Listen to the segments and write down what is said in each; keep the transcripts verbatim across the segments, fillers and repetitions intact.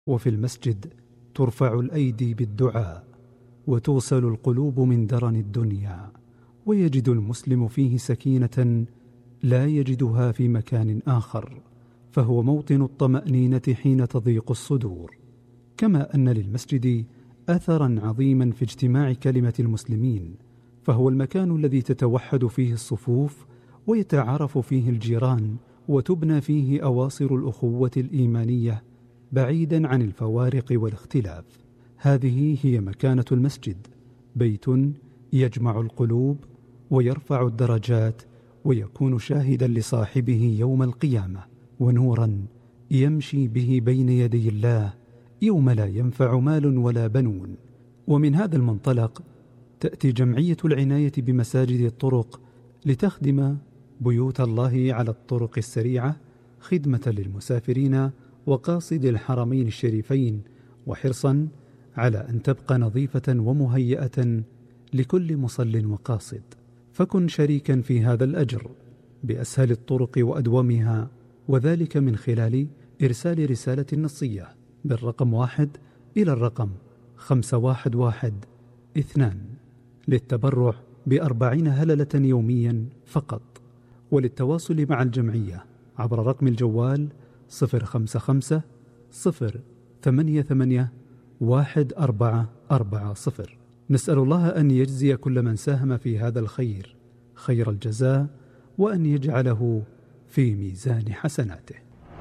وفي المسجد ترفع الأيدي بالدعاء وتغسل القلوب من درن الدنيا، ويجد المسلم فيه سكينة لا يجدها في مكان آخر، فهو موطن الطمأنينة حين تضيق الصدور. كما أن للمسجد أثرا عظيما في اجتماع كلمة المسلمين، فهو المكان الذي تتوحد فيه الصفوف ويتعارف فيه الجيران وتبنى فيه أواصر الأخوة الإيمانية بعيدا عن الفوارق والاختلاف. هذه هي مكانة المسجد، بيت يجمع القلوب ويرفع الدرجات، ويكون شاهدا لصاحبه يوم القيامة، ونورا يمشي به بين يدي الله يوم لا ينفع مال ولا بنون. ومن هذا المنطلق تأتي جمعية العناية بمساجد الطرق لتخدم بيوت الله على الطرق السريعة خدمة للمسافرين وقاصد الحرمين الشريفين، وحرصا على أن تبقى نظيفة ومهيئة لكل مصل وقاصد. فكن شريكا في هذا الأجر بأسهل الطرق وأدومها، وذلك من خلال إرسال رسالة نصية بالرقم واحد إلى الرقم خمسة واحد واحد اثنان للتبرع بأربعين هللة يوميا فقط. وللتواصل مع الجمعية عبر رقم الجوال صفر خمسة خمسة صفر ثمانية ثمانية واحد أربعة أربعة صفر. نسأل الله أن يجزي كل من ساهم في هذا الخير خير الجزاء، وأن يجعله في ميزان حسناته.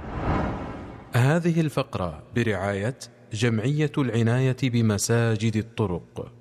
هذه الفقرة برعاية جمعية العناية بمساجد الطرق.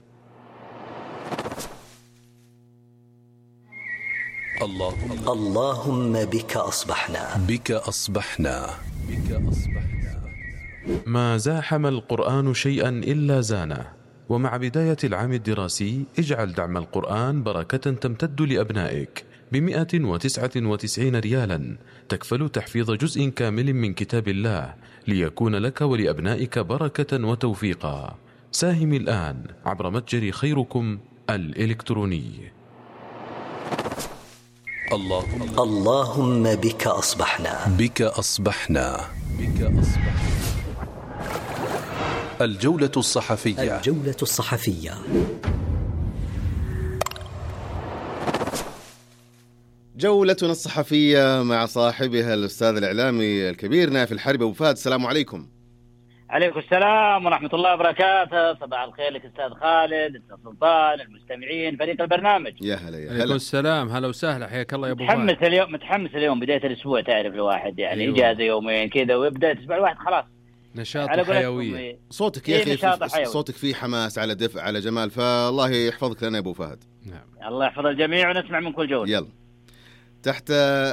اللهم اللهم بك أصبحنا بك أصبحنا بك أصبحنا. ما زاحم القرآن شيئا إلا زانه. ومع بداية العام الدراسي اجعل دعم القرآن بركة تمتد لأبنائك بمئة وتسعة وتسعين ريالا، تكفل تحفيظ جزء كامل من كتاب الله ليكون لك ولأبنائك بركة وتوفيقا. ساهم الآن عبر متجر خيركم الإلكتروني. اللهم اللهم بك أصبحنا بك أصبحنا بك أصبحنا. الجولة الصحفية الجولة الصحفية. جولتنا الصحفية مع صاحبها الأستاذ الإعلامي الكبير نايف الحربي. أبو فهد، السلام عليكم. عليكم السلام ورحمة الله وبركاته. صباح الخير لك أستاذ خالد، أستاذ سلطان، المستمعين، فريق البرنامج. يا هلا يا هلا. عليكم السلام، هلا وسهلا، حياك الله يا أبو متحمس فهد. اليوم متحمس اليوم، بداية الأسبوع تعرف الواحد يعني أيوة. إجازة يومين كذا ويبدأ الأسبوع الواحد خلاص نشاط وحيوية. صوتك يا أخي صوتك فيه حماس على دفء على جمال، فالله يحفظك لنا يا أبو فهد. نعم. الله يحفظ الجميع ونسمع من كل جولة. يلا. تحت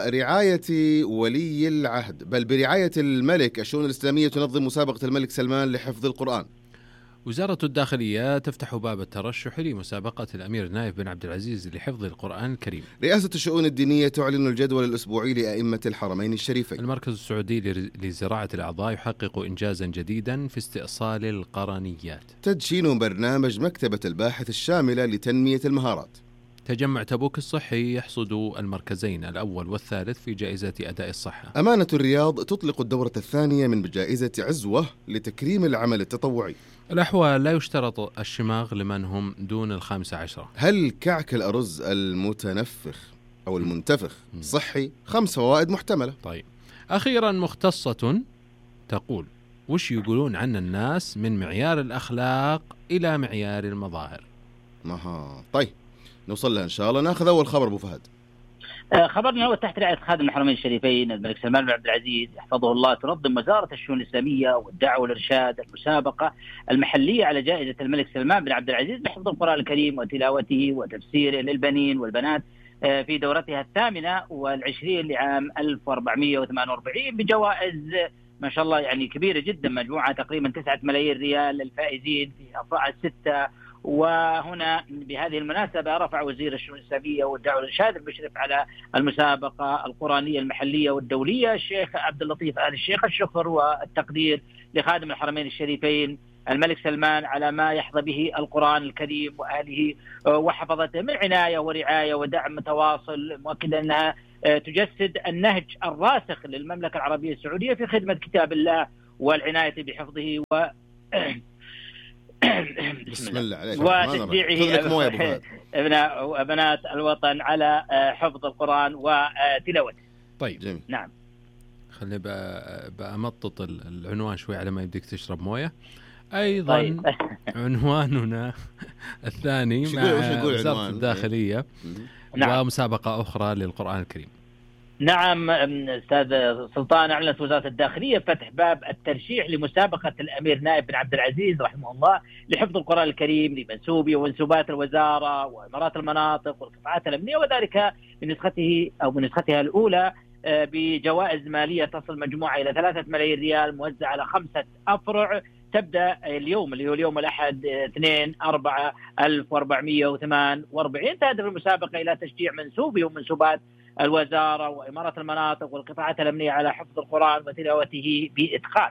رعاية ولي العهد بل برعاية الملك، الشؤون الإسلامية تنظم مسابقة الملك سلمان لحفظ القرآن. وزارة الداخلية تفتح باب الترشح لمسابقة الأمير نايف بن عبد العزيز لحفظ القرآن الكريم. رئاسة الشؤون الدينية تعلن الجدول الأسبوعي لأئمة الحرمين الشريفين. المركز السعودي لزراعة الأعضاء يحقق إنجازا جديدا في استئصال القرنيات. تدشين برنامج مكتبة الباحث الشاملة لتنمية المهارات. تجمع تبوك الصحي يحصد المركزين الأول والثالث في جائزة أداء الصحة. أمانة الرياض تطلق الدورة الثانية من جائزة عزوة لتكريم العمل التطوعي. الأحوال لا يشترط الشماغ لمن هم دون الخامسة عشرة. هل كعك الأرز المتنفخ أو المنتفخ صحي؟ خمس فوائد محتملة. طيب، أخيرا مختصة تقول: وش يقولون عن الناس من معيار الأخلاق إلى معيار المظاهر؟ مها. طيب نوصل لها إن شاء الله. ناخذ أول خبر أبو فهد. خبرنا هو تحت رعاية خادم الحرمين الشريفين الملك سلمان بن عبد العزيز يحفظه الله، تنظم وزارة الشؤون الإسلامية والدعوة والإرشاد المسابقة المحلية على جائزة الملك سلمان بن عبد العزيز بحفظ القرآن الكريم وتلاوته وتفسيره للبنين والبنات في دورتها الثامنة والعشرين لعام ألف وأربعمائة وثمانية وأربعين بجوائز ما شاء الله يعني كبيرة جدا، مجموعة تقريبا تسعة ملايين ريال للفائزين في أفرع الستة. وهنا بهذه المناسبة رفع وزير الشؤون الإسلامية والدعوة والإرشاد المشرف على المسابقة القرآنية المحلية والدولية الشيخ عبد اللطيف آل الشيخ الشكر والتقدير لخادم الحرمين الشريفين الملك سلمان على ما يحظى به القرآن الكريم وأهله وحفظته من عناية ورعاية ودعم متواصل، مؤكدا أنها تجسد النهج الراسخ للمملكة العربية السعودية في خدمة كتاب الله والعناية بحفظه و بسم الله عليك وتشجيعه ابناء وبنات الوطن على حفظ القرآن وتلاوته. طيب جميل. نعم، خلي بأمطط العنوان شوي على ما يبديك تشرب موية. أيضا طيب. عنواننا الثاني مع وزارة الداخلية نعم. ومسابقة أخرى للقرآن الكريم. نعم أستاذ سلطان، أعلنت وزارة الداخلية فتح باب الترشيح لمسابقة الأمير نائب بن عبد العزيز رحمه الله لحفظ القرآن الكريم لمنسوبي ومنسوبات الوزارة وإمارات المناطق والقطاعات الأمنية، وذلك بنسخته أو بنسختها الأولى بجوائز مالية تصل مجموعة إلى ثلاثة ملايين ريال موزعة على خمسة أفرع تبدأ اليوم اللي هو اليوم الأحد اثنين أربعة ألف وأربعمائة وثمانية وأربعين. تهدف المسابقة إلى تشجيع منسوبي ومنسوبات الوزارة وإمارة المناطق والقطاعات الأمنية على حفظ القرآن وتلاوته بإتقان.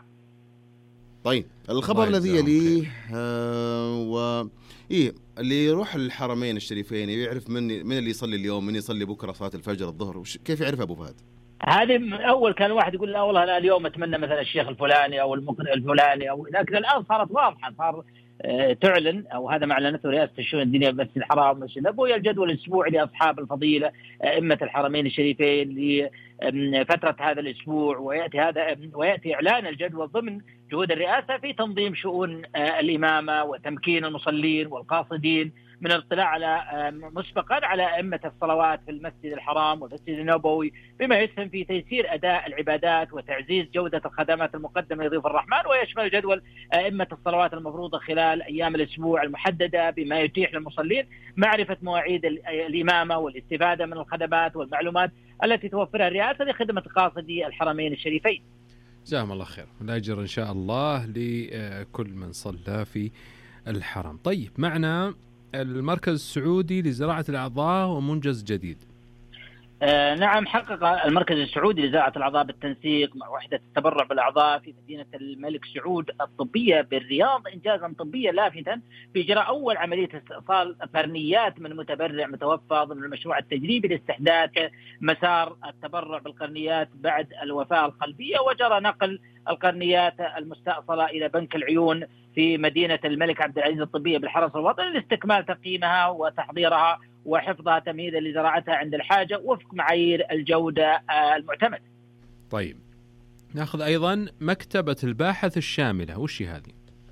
طيب الخبر الذي يليه آه و إيه اللي يروح الحرمين الشريفين يعرف من من اللي يصلي اليوم، من يصلي بكرة صلاة الفجر الظهر، كيف يعرف أبو فهد؟ هذه أول كان الواحد يقول لا والله أنا اليوم أتمنى مثلا الشيخ الفلاني أو المقرئ الفلاني، أو لكن الآن صارت واضحة، صار آه تعلن أو هذا ما أعلنته رئاسة الشؤون الدينية بالمسجد الحرام والمسجد النبوي الجدول الأسبوعي لأصحاب الفضيلة أئمة الحرمين الشريفين لفترة هذا الأسبوع، ويأتي هذا ويأتي إعلان الجدول ضمن جهود الرئاسة في تنظيم شؤون آه الإمامة وتمكين المصلين والقاصدين من الاطلاع على مسبقا على أئمة الصلوات في المسجد الحرام والمسجد النبوي، بما يسهم في تيسير أداء العبادات وتعزيز جودة الخدمات المقدمة لضيوف الرحمن. ويشمل جدول أئمة الصلوات المفروضة خلال أيام الأسبوع المحددة بما يتيح للمصلين معرفة مواعيد الإمامة والاستفادة من الخدمات والمعلومات التي توفرها الرئاسة لخدمة قاصدي الحرمين الشريفين. جزاهم الله خير، والأجر إن شاء الله لكل من صلى في الحرم. طيب معنا المركز السعودي لزراعة الأعضاء ومنجز جديد. آه نعم، حقق المركز السعودي لزراعة الأعضاء بالتنسيق مع وحدة التبرع بالأعضاء في مدينة الملك سعود الطبية بالرياض إنجازا طبيا لافتا بإجراء أول عملية استئصال قرنيات من متبرع متوفى ضمن المشروع التجريبي لاستحداث مسار التبرع بالقرنيات بعد الوفاة القلبية، وجرى نقل القرنيات المستأصلة إلى بنك العيون في مدينة الملك عبد العزيز الطبية بالحرس الوطني لاستكمال تقييمها وتحضيرها وحفظها تمهيدا لزراعتها عند الحاجة وفق معايير الجودة المعتمدة. طيب نأخذ أيضا مكتبة الباحث الشاملة، وش هذه؟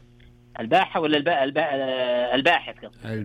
الباحة ولا البا... البا... الباحث؟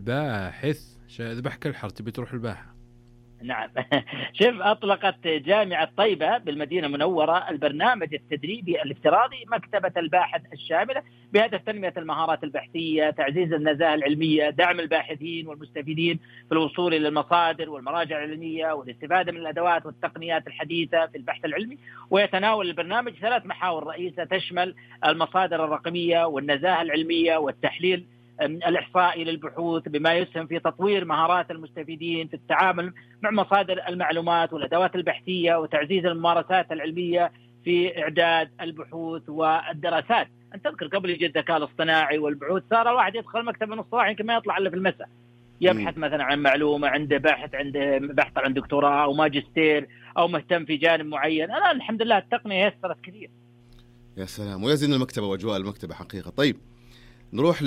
الباحث إذا بحكي الحر تبي تروح الباحة. نعم. شوف، أطلقت جامعة طيبة بالمدينة المنورة البرنامج التدريبي الافتراضي مكتبة الباحث الشاملة بهدف تنمية المهارات البحثية، تعزيز النزاهة العلمية، دعم الباحثين والمستفيدين في الوصول إلى المصادر والمراجع العلمية والاستفادة من الأدوات والتقنيات الحديثة في البحث العلمي. ويتناول البرنامج ثلاث محاور رئيسة تشمل المصادر الرقمية والنزاهة العلمية والتحليل الإحصائي للبحوث بما يسهم في تطوير مهارات المستفيدين في التعامل مع مصادر المعلومات والأدوات البحثية وتعزيز الممارسات العلمية في إعداد البحوث والدراسات. أنت تذكر قبل يجي الذكاء الاصطناعي والبحوث صار الواحد يدخل مكتب من الصباح يمكن ما يطلع إلا في المساء يبحث مثلا عن معلومة، عنده باحث عنده بحث عن دكتوراه أو ماجستير أو مهتم في جانب معين. أنا الحمد لله التقنية يسرت كثير. يا سلام، ويزن المكتبة وأجواء المكتبة حقيقة. طيب نروح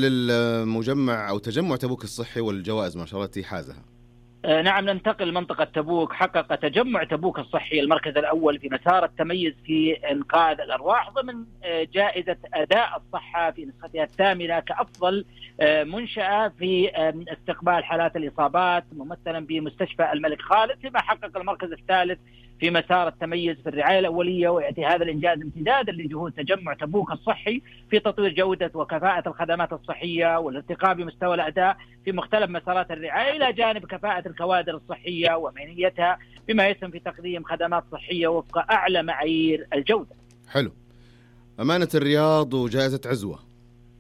للمجمع أو تجمع تبوك الصحي والجوائز ما شاء الله اتحازها. آه نعم، ننتقل لمنطقة تبوك. حقق تجمع تبوك الصحي المركز الأول في مسار التميز في إنقاذ الأرواح ضمن آه جائزة أداء الصحة في نسختها الثامنة كأفضل آه منشأة في آه استقبال حالات الإصابات ممثلا بمستشفى الملك خالد، فيما حقق المركز الثالث في مسار التميز في الرعاية الأولية. ويأتي هذا الإنجاز امتدادا لجهود تجمع تبوك الصحي في تطوير جودة وكفاءة الخدمات الصحية والارتقاء بمستوى الأداء في مختلف مسارات الرعاية إلى جانب كفاءة الكوادر الصحية ومهنيتها بما يسهم في تقديم خدمات صحية وفق أعلى معايير الجودة. حلو. أمانة الرياض وجائزة عزوة.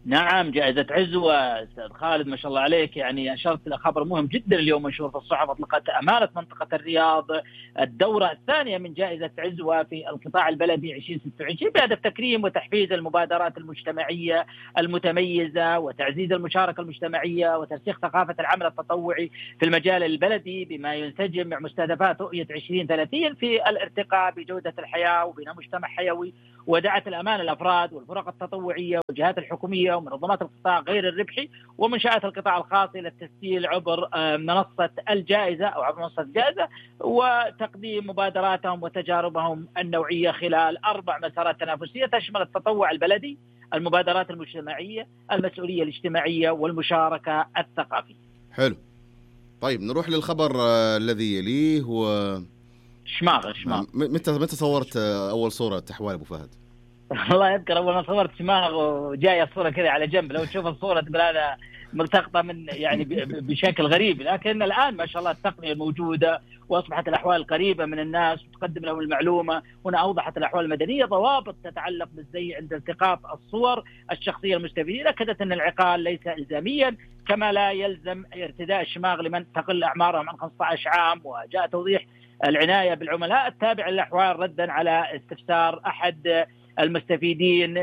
نعم جائزة عزوة أستاذ خالد ما شاء الله عليك، يعني أشرت إلى خبر مهم جدا اليوم منشور في الصحف. أطلقت أمانة منطقة الرياض الدورة الثانية من جائزة عزوة في القطاع البلدي عشرين ستة وعشرين بهدف تكريم وتحفيز المبادرات المجتمعية المتميزة وتعزيز المشاركة المجتمعية وترسيخ ثقافة العمل التطوعي في المجال البلدي بما ينسجم مع مستهدفات رؤية عشرين ثلاثين في الارتقاء بجودة الحياة وبناء مجتمع حيوي. ودعت الأمانة الأفراد والفرق التطوعية والجهات الحكومية ومنظمات القطاع غير الربحي ومنشآت القطاع الخاص إلى التسجيل عبر منصة الجائزة أو عبر منصة الجائزة وتقديم مبادراتهم وتجاربهم النوعية خلال أربع مسارات تنافسية تشمل التطوع البلدي، المبادرات المجتمعية، المسؤولية الاجتماعية والمشاركة الثقافية. حلو. طيب نروح للخبر الذي يليه هو شماغ. شماغ متى متى صورت أول صورة تحوال أبو فهد؟ الله يذكر أول ما صورت شماغ وجاية الصورة كذا على جنب، لو تشوف الصورة تقول هذا ملتقطة من يعني بشكل غريب، لكن الآن ما شاء الله التقنية الموجودة وأصبحت الأحوال قريبة من الناس وتقدم لهم المعلومة. هنا أوضحت الأحوال المدنية ضوابط تتعلق بالزي عند التقاط الصور الشخصية المستفيدة. أكدت أن العقال ليس إلزاميا كما لا يلزم ارتداء الشماغ لمن تقل أعمارهم عن خمسة عشر عام. وجاء توضيح العناية بالعملاء التابع للأحوال ردا على استفسار أحد المستفيدين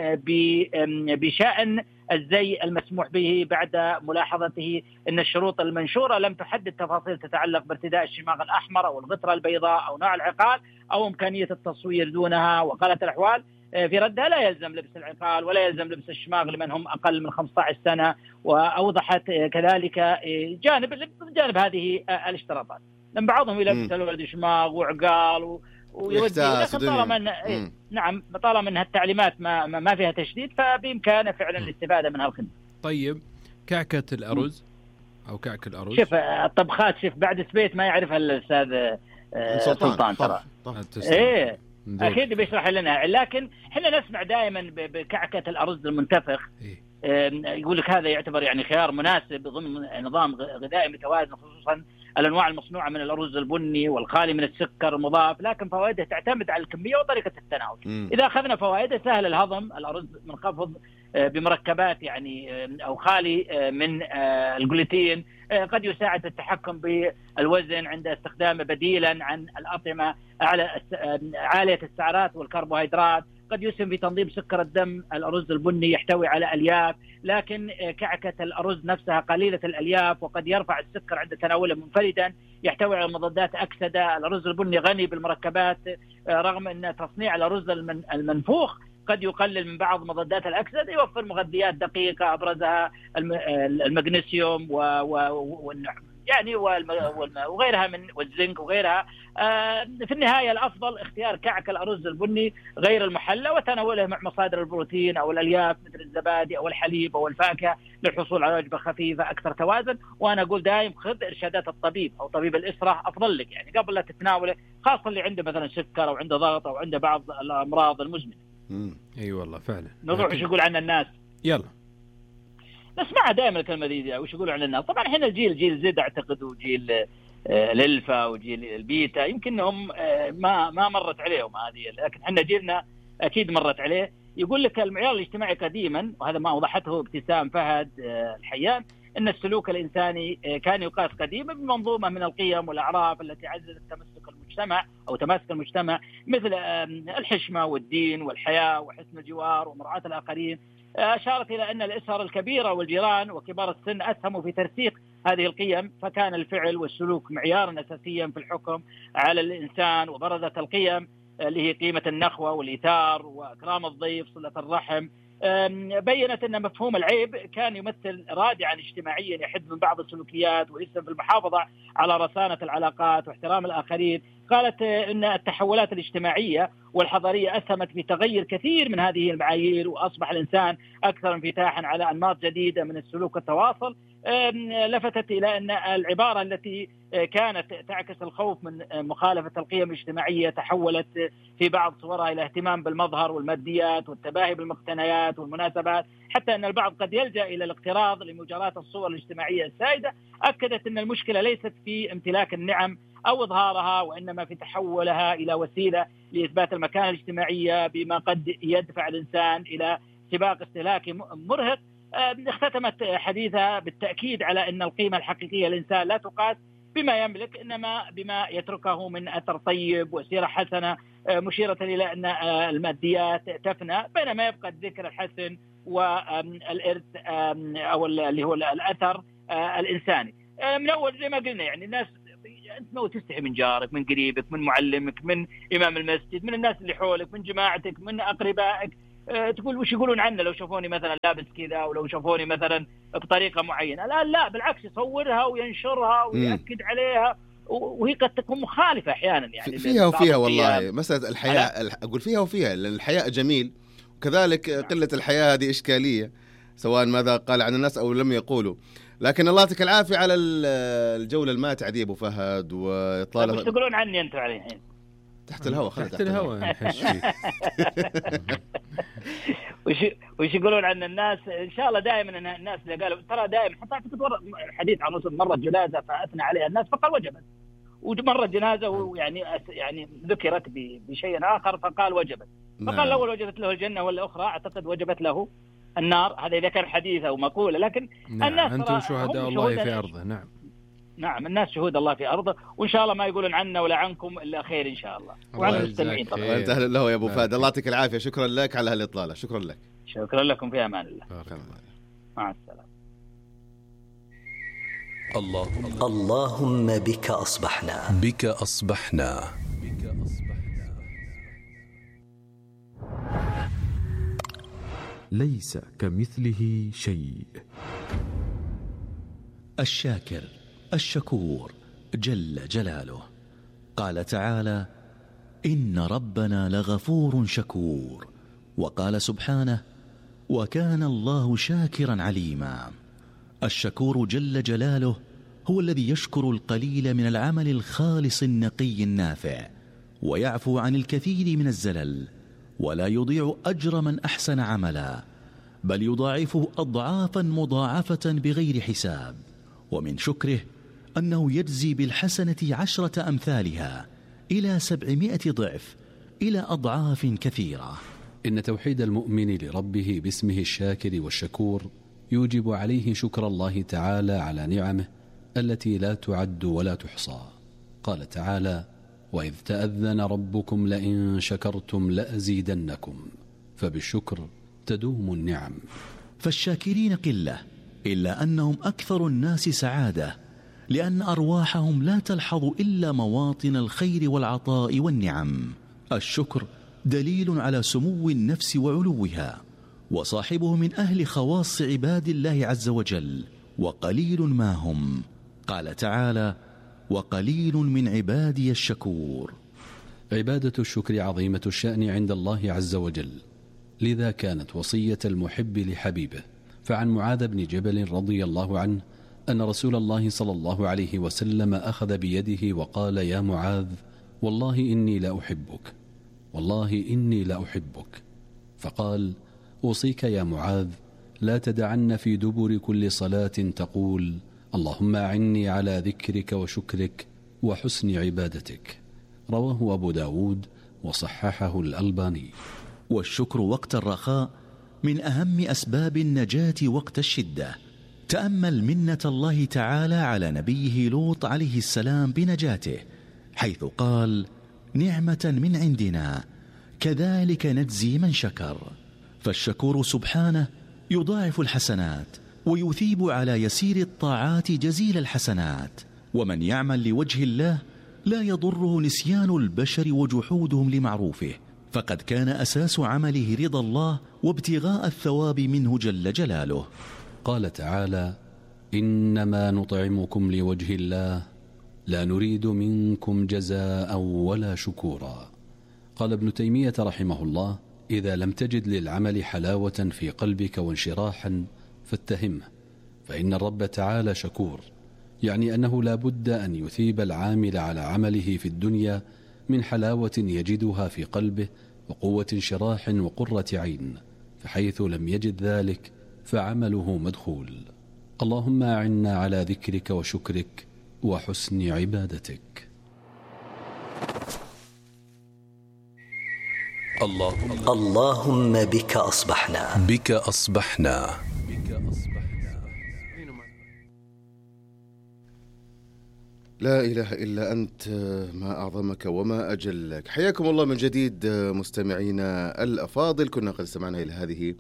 بشأن الزي المسموح به بعد ملاحظته أن الشروط المنشورة لم تحدد تفاصيل تتعلق بارتداء الشماغ الأحمر أو الغترة البيضاء أو نوع العقال أو إمكانية التصوير دونها. وقالت الأحوال في ردها لا يلزم لبس العقال ولا يلزم لبس الشماغ لمن هم أقل من خمسة عشر سنة. وأوضحت كذلك جانب جانب هذه الاشتراطات، لأن بعضهم يلبس الولد شماغ وعقال ويودي، لكن طالما إن إيه نعم طالما انها التعليمات ما ما فيها تشديد فبإمكانه فعلا الاستفادة من هالخدمة. طيب كعكة الأرز أو كعك الأرز، شوف الطبخات شوف بعد سبيت ما يعرفها الأستاذ سلطان ترى إيه أكيد بيشرح لنا، لكن احنا نسمع دائما بكعكة الأرز المنتفخ إيه؟ يقول لك هذا يعتبر يعني خيار مناسب ضمن نظام غذائي متوازن، خصوصا الأنواع المصنوعة من الأرز البني والخالي من السكر المضاف، لكن فوائده تعتمد على الكمية وطريقة التناول. م. إذا أخذنا فوائده سهل الهضم، الأرز منخفض بمركبات يعني أو خالي من الجلوتين، قد يساعد التحكم بالوزن عند استخدامه بديلا عن الأطعمة عالية السعرات والكربوهيدرات، قد يسهم في تنظيم سكر الدم. الأرز البني يحتوي على ألياف، لكن كعكة الأرز نفسها قليلة الألياف وقد يرفع السكر عند تناوله منفردا. يحتوي على مضادات أكسدة. الأرز البني غني بالمركبات رغم أن تصنيع الأرز المنفوخ قد يقلل من بعض مضادات الأكسدة. يوفر مغذيات دقيقة أبرزها المغنيسيوم و يعني وغيرها من والزنك وغيرها. في النهاية الأفضل اختيار كعك الأرز البني غير المحلى وتناوله مع مصادر البروتين أو الألياف مثل الزبادي أو الحليب أو الفاكهة للحصول على وجبة خفيفة أكثر توازن. وأنا أقول دائم خذ إرشادات الطبيب أو طبيب الأسرة أفضل لك يعني قبل لا تتناوله، خاصة اللي عنده مثلا سكر أو عنده ضغط أو عنده بعض الأمراض المزمنة. امم اي والله فعلا. نروح وش يقول عن الناس؟ يلا نسمعها دائما الكلمة دي وش يقولوا عن الناس. طبعا احنا الجيل جيل زد اعتقد وجيل الالفا وجيل البيتا يمكنهم ما ما مرت عليهم هذه، لكن احنا جيلنا اكيد مرت عليه. يقول لك المعيار الاجتماعي قديما، وهذا ما اوضحته ابتسام فهد الحيان، ان السلوك الانساني كان يقاس قديما بمنظومه من القيم والاعراف التي عززت تمسك المجتمع او تماسك المجتمع مثل الحشمه والدين والحياه وحسن الجوار ومراعاه الاخرين. أشارت إلى أن الأسر الكبيرة والجيران وكبار السن أسهموا في ترسيخ هذه القيم، فكان الفعل والسلوك معيارا أساسيا في الحكم على الإنسان. وبرزت القيم اللي هي قيمة النخوة والإيثار وإكرام الضيف صلة الرحم. بيّنت أن مفهوم العيب كان يمثل رادعا اجتماعيا يحد من بعض السلوكيات ويسهم في المحافظة على رصانة العلاقات واحترام الآخرين. قالت أن التحولات الاجتماعية والحضارية أسهمت في تغيير كثير من هذه المعايير، وأصبح الإنسان أكثر انفتاحا على أنماط جديدة من السلوك والتواصل. لفتت إلى أن العبارة التي كانت تعكس الخوف من مخالفة القيم الاجتماعية تحولت في بعض صورها إلى اهتمام بالمظهر والماديات والتباهي بالمقتنيات والمناسبات، حتى أن البعض قد يلجأ إلى الاقتراض لمجاراة الصور الاجتماعية السائدة. أكدت أن المشكلة ليست في امتلاك النعم أو إظهارها، وإنما في تحولها إلى وسيلة لإثبات المكانة الاجتماعية بما قد يدفع الإنسان إلى سباق استهلاكي مرهق اختتمت حديثها بالتأكيد على أن القيمة الحقيقية للإنسان لا تقاس بما يملك، إنما بما يتركه من أثر طيب وسيرة حسنة، مشيرة إلى أن الماديات تفنى بينما يبقى الذكر الحسن والإرث أو اللي هو الأثر الإنساني. من أول زي ما قلنا يعني الناس أنت ما تستحي من جارك، من قريبك، من معلمك، من إمام المسجد، من الناس اللي حولك، من جماعتك، من أقربائك. تقول وش يقولون عنه لو شافوني مثلا لابس كذا، أو لو شافوني مثلا بطريقة معينة. لا لا بالعكس، يصورها وينشرها ويأكد عليها، وهي قد تكون مخالفة أحيانا يعني فيها وفيها والله. مسألة الحياء أقول فيها وفيها، لأن الحياء جميل، وكذلك قلة الحياء هذه إشكالية سواء ماذا قال عن الناس أو لم يقولوا. لكن الله يعطيك العافية على الجولة الماتعة دي أبو فهد وإطلالة. وش تقولون عني أنتم عليه تحت الهواء؟ تحت, تحت الهواء نحش فيه. وش وش يقولون عن الناس؟ ان شاء الله دائما ان الناس اللي قالوا ترى دائما حتى اعتقد حديث عن رسول مرة جنازة فاثنى عليها الناس فقال وجبت، ومرة جنازة ويعني يعني ذكرت بشيء اخر فقال وجبت، فقال الاول وجبت له الجنة والاخرى اعتقد وجبت له النار. هذا اذا كان حديث او مقولة، لكن نعم الناس انتم شهداء الله في ارضه. نعم نعم الناس شهود الله في أرضه، وإن شاء الله ما يقولون عنا ولا عنكم إلا خير إن شاء الله، وعن المستمعين طبعا. وأنت أهلا له يا أبو فهد، الله يعطيك العافية، شكرا لك على هالإطلالة. شكرا لك. شكرا لكم، في أمان الله. مع السلامة. اللهم اللهم بك أصبحنا بك أصبحنا ليس كمثله شيء. الشاكر الشكور جل جلاله. قال تعالى: إن ربنا لغفور شكور. وقال سبحانه: وكان الله شاكرا عليما. الشكور جل جلاله هو الذي يشكر القليل من العمل الخالص النقي النافع، ويعفو عن الكثير من الزلل، ولا يضيع أجر من أحسن عملا، بل يضاعفه أضعافا مضاعفة بغير حساب. ومن شكره أنه يجزي بالحسنة عشرة أمثالها إلى سبعمائة ضعف، إلى أضعاف كثيرة. إن توحيد المؤمن لربه باسمه الشاكر والشكور يوجب عليه شكر الله تعالى على نعمه التي لا تعد ولا تحصى. قال تعالى: وإذ تأذن ربكم لئن شكرتم لأزيدنكم. فبالشكر تدوم النعم. فالشاكرين قلة، إلا أنهم أكثر الناس سعادة، لأن أرواحهم لا تلحظ إلا مواطن الخير والعطاء والنعم. الشكر دليل على سمو النفس وعلوها، وصاحبه من أهل خواص عباد الله عز وجل، وقليل ما هم. قال تعالى: وقليل من عبادي الشكور. عبادة الشكر عظيمة الشأن عند الله عز وجل، لذا كانت وصية المحب لحبيبه. فعن معاذ بن جبل رضي الله عنه أن رسول الله صلى الله عليه وسلم أخذ بيده وقال: يا معاذ، والله إني لا أحبك، والله إني لا أحبك. فقال: أوصيك يا معاذ لا تدعن في دبر كل صلاة تقول: اللهم أعني على ذكرك وشكرك وحسن عبادتك. رواه أبو داود وصححه الألباني. والشكر وقت الرخاء من أهم أسباب النجاة وقت الشدة. تأمل منة الله تعالى على نبيه لوط عليه السلام بنجاته، حيث قال: نعمة من عندنا كذلك نجزي من شكر. فالشكور سبحانه يضاعف الحسنات، ويثيب على يسير الطاعات جزيل الحسنات. ومن يعمل لوجه الله لا يضره نسيان البشر وجحودهم لمعروفه، فقد كان أساس عمله رضا الله وابتغاء الثواب منه جل جلاله. قال تعالى: إنما نطعمكم لوجه الله لا نريد منكم جزاء ولا شكورا. قال ابن تيمية رحمه الله: إذا لم تجد للعمل حلاوة في قلبك وانشراحا فاتهمه، فإن الرب تعالى شكور، يعني أنه لا بد أن يثيب العامل على عمله في الدنيا من حلاوة يجدها في قلبه وقوة انشراح وقرة عين، فحيث لم يجد ذلك فعمله مدخول. اللهم أعنا على ذكرك وشكرك وحسن عبادتك. اللهم اللهم بك أصبحنا بك أصبحنا لا إله إلا أنت، ما أعظمك وما أجلك. حياكم الله من جديد مستمعينا الأفاضل. كنا قد استمعنا إلى هذه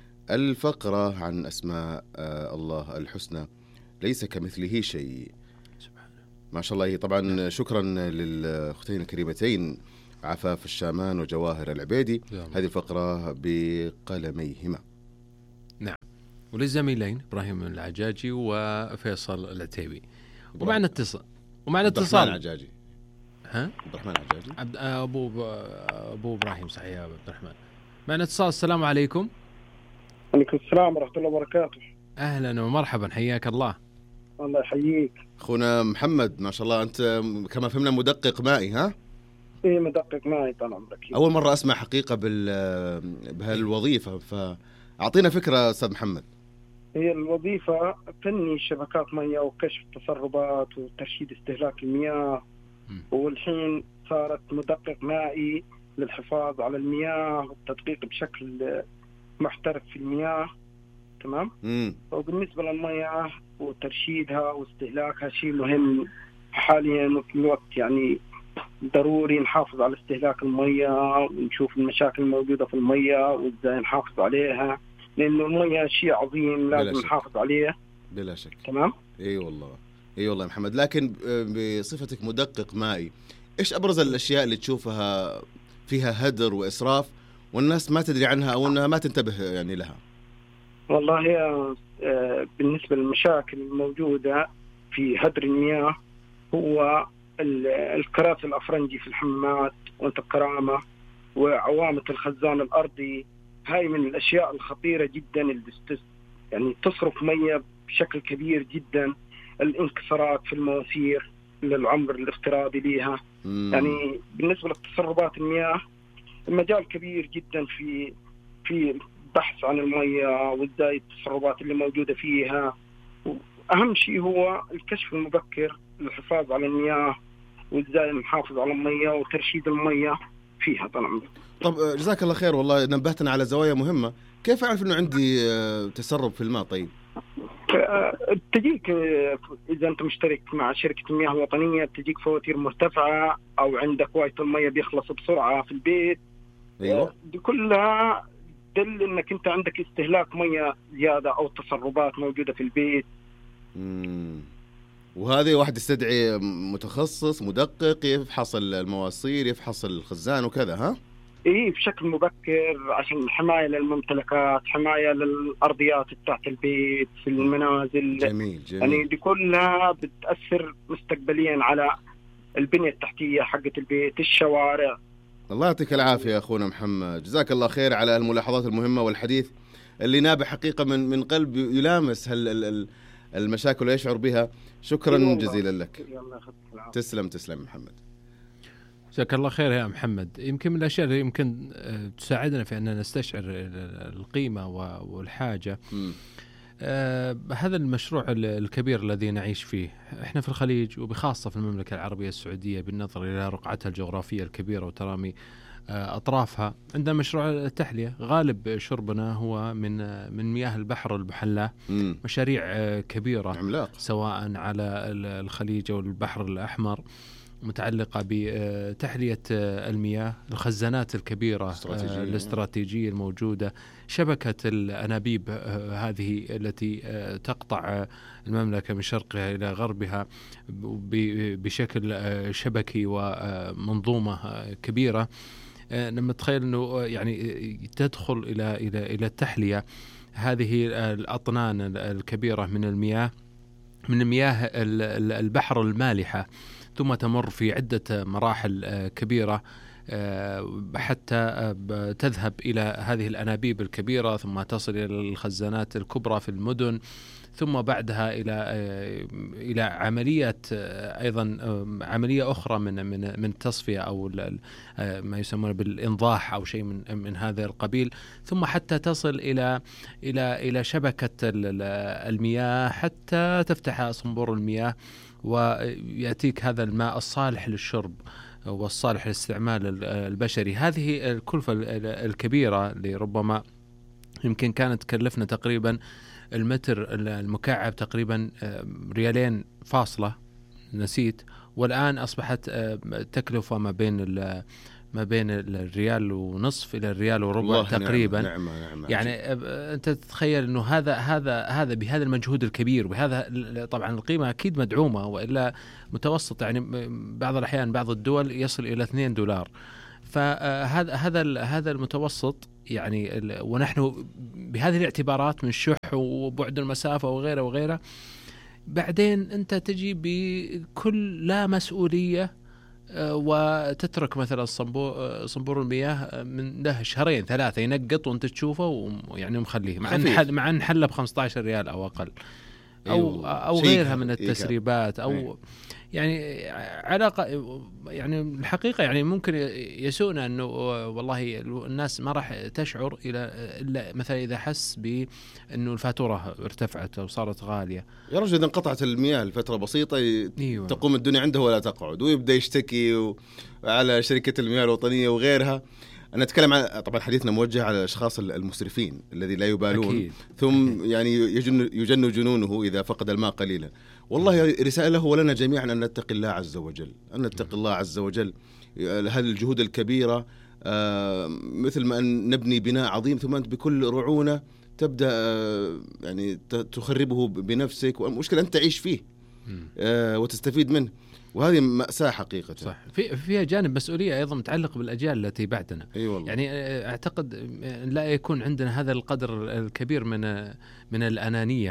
الفقرة عن أسماء الله الحسنى، ليس كمثله شيء. ما شاء الله. طبعا شكرا للأختين الكريمتين عفاف الشامان وجواهر العبيدي، هذه الفقرة بقلميهما. نعم، وللزميلين إبراهيم العجاجي وفيصل العتيبي. ومعنا اتصال ومعنا اتصال العجاجي. ها عبد الرحمن العجاجي عبد ابو ابو ابراهيم. صحيح يا عبد الرحمن. معنا اتصال. السلام عليكم. عليكم السلام ورحمه الله وبركاته. اهلا ومرحبا، حياك الله. الله يحييك اخونا محمد. ما شاء الله، انت كما فهمنا مدقق مائي. ها ايه مدقق مائي طال عمرك. اول مره اسمع حقيقه بال بهالوظيفه، فاعطينا فكره استاذ محمد. هي الوظيفة فني شبكات مياه وكشف التسربات وترشيد استهلاك المياه، والحين صارت مدقق مائي للحفاظ على المياه والتدقيق بشكل محترف في المياه. تمام. مم. وبالنسبة للمياه وترشيدها واستهلاكها شيء مهم حاليا، وفي الوقت يعني ضروري نحافظ على استهلاك المياه ونشوف المشاكل الموجودة في المياه وإزاي نحافظ عليها، لأنه المياه شيء عظيم لازم نحافظ عليه. بلا شك. تمام. اي والله اي والله محمد. لكن بصفتك مدقق مائي، ايش ابرز الاشياء اللي تشوفها فيها هدر واسراف والناس ما تدري عنها او انها ما تنتبه يعني لها؟ والله هي بالنسبة للمشاكل الموجودة في هدر المياه هو الكراسي الأفرنجي في الحمامات وانت الكرامة وعوامة الخزان الأرضي. هاي من الأشياء الخطيرة جدا اللي يعني تصرف مياه بشكل كبير جدا. الانكسارات في المواسير للعمر الافتراضي ليها. مم. يعني بالنسبة لتسربات المياه المجال كبير جدا في في البحث عن المياه وازاي التسربات اللي موجودة فيها. أهم شيء هو الكشف المبكر للحفاظ على المياه وازاي نحافظ على المياه وترشيد المياه فيها طبعا. طب جزاك الله خير، والله نبهتنا على زوايا مهمة. كيف أعرف إنه عندي تسرب في الماء؟ طيب تجيك إذا أنت مشترك مع شركة المياه الوطنية تجيك فواتير مرتفعة أو عندك وايت المياه بيخلص بسرعة في البيت. أيوة. دي كلها دل إنك أنت عندك استهلاك مياه زيادة أو تسربات موجودة في البيت. مم. وهذه واحد يستدعي متخصص مدقق يفحص المواسير يفحص الخزان وكذا. ها إيه بشكل مبكر عشان حماية للممتلكات، حماية للأرضيات تحت البيت في المنازل. جميل جميل. يعني دي كلها بتأثر مستقبليا على البنية التحتية حقة البيت، الشوارع. الله يعطيك العافية يا أخونا محمد، جزاك الله خير على الملاحظات المهمة والحديث اللي نابع حقيقة من من قلب يلامس هال المشاكل ويشعر بها. شكرا جزيلا لك. تسلم تسلم محمد. جزاك الله خير يا محمد. يمكن من الأشياء اللي يمكن تساعدنا في أن نستشعر القيمة والحاجة آه هذا المشروع الكبير الذي نعيش فيه احنا في الخليج وبخاصة في المملكة العربية السعودية بالنظر إلى رقعتها الجغرافية الكبيرة وترامي آه أطرافها. عندنا مشروع التحلية، غالب شربنا هو من من مياه البحر المحلاة. مشاريع آه كبيرة عملاق سواء على الخليج أو البحر الأحمر متعلقة بتحلية المياه، الخزانات الكبيرة الاستراتيجية, الاستراتيجية الموجودة، شبكة الأنابيب هذه التي تقطع المملكة من شرقها إلى غربها بشكل شبكي ومنظومة كبيرة. لما تخيل أنه يعني تدخل إلى إلى إلى التحلية هذه الأطنان الكبيرة من المياه من مياه البحر المالحة، ثم تمر في عدة مراحل كبيرة حتى تذهب إلى هذه الأنابيب الكبيرة، ثم تصل إلى الخزانات الكبرى في المدن، ثم بعدها إلى إلى عملية أيضا عملية أخرى من من من التصفية أو ما يسمونه بالإنضاح أو شيء من من هذا القبيل، ثم حتى تصل إلى إلى إلى شبكة المياه حتى تفتح صنبور المياه ويأتيك هذا الماء الصالح للشرب والصالح للاستعمال البشري. هذه الكلفة الكبيرة اللي ربما يمكن كانت تكلفنا تقريبا المتر المكعب تقريبا ريالين فاصلة نسيت، والآن أصبحت تكلفة ما بين ما بين الريال ونصف إلى الريال وربع تقريبا. نعم نعم نعم. يعني أنت تتخيل إنه هذا هذا هذا بهذا المجهود الكبير، وبهذا طبعا القيمة أكيد مدعومة، وإلا متوسط يعني بعض الأحيان بعض الدول يصل إلى اثنين دولار. فهذا هذا هذا المتوسط يعني، ونحن بهذه الاعتبارات من شح وبعد المسافة وغيره وغيره، بعدين أنت تجي بكل لا مسؤولية وتترك مثلا صنبور صنبور المياه من له شهرين ثلاثة ينقط وأنت تشوفه ويعني مخليه، مع أن مع أن حله بخمسة عشر ريال أو أقل، أو أيوه. أو غيرها من التسريبات أو أيوه. يعني علاقة يعني الحقيقة يعني ممكن يسوءنا أنه والله الناس ما راح تشعر إلى إلا مثلا إذا حس بأنه الفاتورة ارتفعت أو صارت غالية. يا رجل إذا انقطعت المياه لفترة بسيطة أيوة. تقوم الدنيا عنده ولا تقعد، ويبدأ يشتكي على شركة المياه الوطنية وغيرها. أنا أتكلم عن طبعا حديثنا موجه على الأشخاص المسرفين الذي لا يبالون أكيد. ثم أكيد. يعني يجن, يجن جنونه إذا فقد الماء قليلا. والله رسالة ولنا جميعا أن نتقي الله عز وجل، أن نتقي الله عز وجل. هذه الجهود الكبيرة مثل ما أن نبني بناء عظيم ثم أنت بكل رعونة تبدأ يعني تخربه بنفسك، والمشكلة أنت تعيش فيه وتستفيد منه، وهذه مأساة حقيقة. صح. في فيها جانب مسؤولية أيضا متعلق بالأجيال التي بعدنا. أيوة يعني أعتقد لا يكون عندنا هذا القدر الكبير من من الأنانية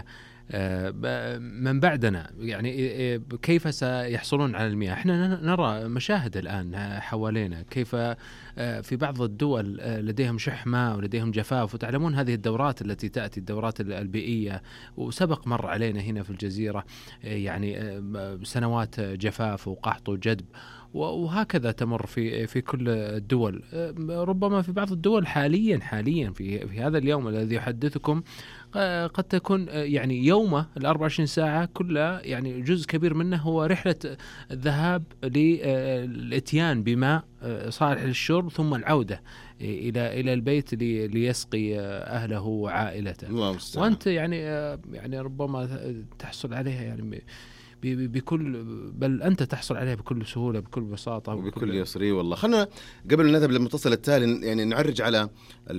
من بعدنا. يعني كيف سيحصلون على المياه؟ احنا نرى مشاهد الآن حوالينا كيف في بعض الدول لديهم شح ماء ولديهم جفاف، وتعلمون هذه الدورات التي تأتي الدورات البيئية، وسبق مر علينا هنا في الجزيرة يعني سنوات جفاف وقحط وجدب، وهكذا تمر في في كل الدول. ربما في بعض الدول حاليا حاليا في في هذا اليوم الذي يحدثكم قد تكون يعني يومه الأربع وعشرين ساعة كلها يعني جزء كبير منه هو رحلة الذهاب للإتيان بماء صالح للشرب ثم العودة إلى إلى البيت ليسقي أهله وعائلته. وأنت يعني يعني ربما تحصل عليها يعني بكل، بل أنت تحصل عليها بكل سهولة بكل بساطة وبكل يسري. والله خلنا قبل أن نذهب للمتصل التالي يعني نعرج على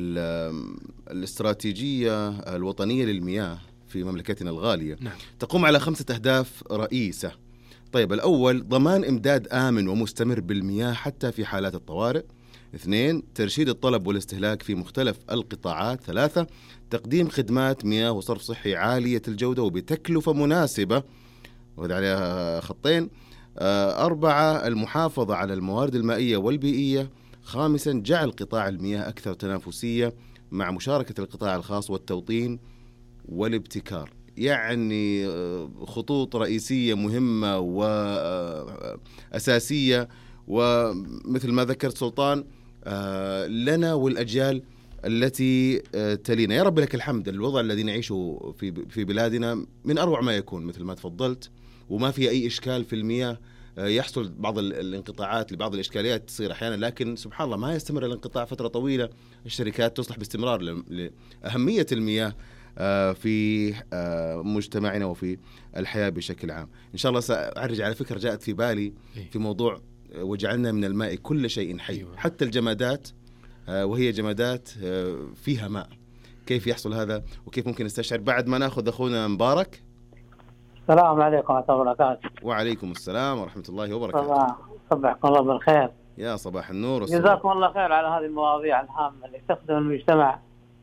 الاستراتيجية الوطنية للمياه في مملكتنا الغالية. نعم. تقوم على خمسة أهداف رئيسة. طيب الأول ضمان إمداد آمن ومستمر بالمياه حتى في حالات الطوارئ. اثنين ترشيد الطلب والاستهلاك في مختلف القطاعات. ثلاثة تقديم خدمات مياه وصرف صحي عالية الجودة وبتكلفة مناسبة، وهذا عليها خطين. أربعة المحافظة على الموارد المائية والبيئية. خامسا جعل قطاع المياه أكثر تنافسية مع مشاركة القطاع الخاص والتوطين والابتكار. يعني خطوط رئيسية مهمة وأساسية، ومثل ما ذكرت سلطان لنا والأجيال التي تلينا. يا رب لك الحمد. الوضع الذي نعيشه في في بلادنا من أروع ما يكون مثل ما تفضلت، وما في أي إشكال في المياه. يحصل بعض الانقطاعات لبعض الإشكاليات تصير أحيانا، لكن سبحان الله ما يستمر الانقطاع فترة طويلة. الشركات تصلح باستمرار لأهمية المياه في مجتمعنا وفي الحياة بشكل عام. إن شاء الله سأعرج على فكرة جاءت في بالي في موضوع وجعلنا من الماء كل شيء حي، حتى الجمادات وهي جمادات فيها ماء. كيف يحصل هذا وكيف ممكن نستشعر؟ بعد ما ناخذ أخونا مبارك. السلام عليكم ورحمة الله وبركاته. وعليكم السلام ورحمة الله وبركاته. صباحكم الله بالخير. يا صباح النور. جزاكم الله خير على هذه المواضيع الهامة اللي تخدم المجتمع.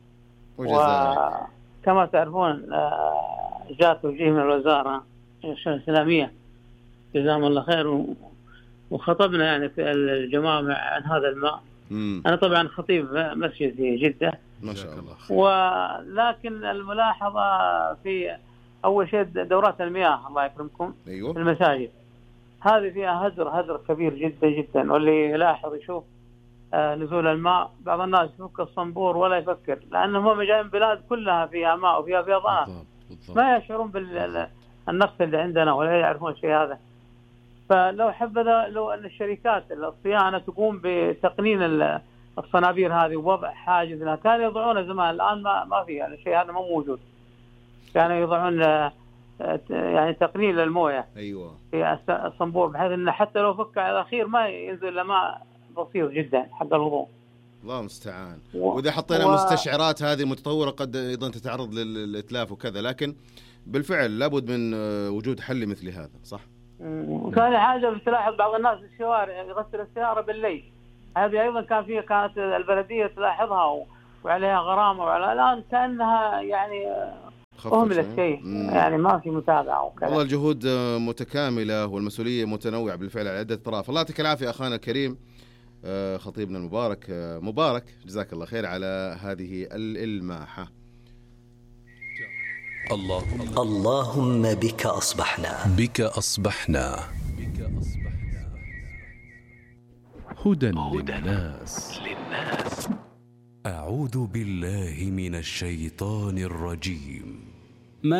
وكما تعرفون جاء توجيه من الوزارة الشؤون الإسلامية جزاهم الله خير، وخطبنا يعني في الجماعة عن هذا الماء. مم. أنا طبعا خطيب مسجد في جدة ما شاء الله. ولكن الملاحظة في أول شيء دورات المياه الله يكرمكم. أيوه. في المساجد هذه فيها هدر هدر كبير جدا جدا، واللي يلاحظ يشوف آه نزول الماء بعض الناس يفك الصنبور ولا يفكر، لأنهم هم جايين بلاد كلها فيها ماء وفيها فيضانات ما يشعرون بالنقص اللي عندنا ولا يعرفون الشيء هذا. فلو حبذا لو أن الشركات الصيانة تقوم بتقنين الصنابير هذه ووضع حاجز لها، كانوا يضعون زمان، الآن ما ما في يعني الشيء هذا ما موجود. كانوا يضعون يعني تقليل المويه ايوه في الصنبور، بحيث انه حتى لو فك على الاخير ما ينزل الا ماء بسيط جدا حق الوضوء. الله المستعان. و... واذا حطينا و... مستشعرات هذه متطوره قد ايضا تتعرض للاتلاف وكذا، لكن بالفعل لابد من وجود حل مثل هذا، صح؟ وثاني حاجه بتلاحظ بعض الناس في الشوارع يغسل السياره بالليل، هذه ايضا كان فيها كانت البلديه تلاحظها و... وعليها غرامه، وعلى الان كانها يعني اهملت شيء، يعني ما في متابعه وكذا. والله الجهود متكامله والمسؤوليه متنوعه بالفعل على عده اطراف. الله يعطيك العافيه اخانا الكريم خطيبنا المبارك مبارك، جزاك الله خير على هذه الإلماحة. اللهم اللهم بك أصبحنا بك أصبحنا هدى للناس. أعوذ بالله من الشيطان الرجيم.